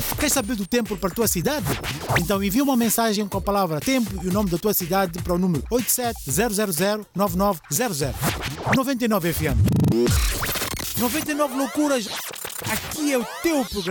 Queres saber do tempo para a tua cidade? Então envia uma mensagem com a palavra tempo e o nome da tua cidade para o número 87-000-9900. 99 FM. 99 loucuras. Aqui é o teu programa.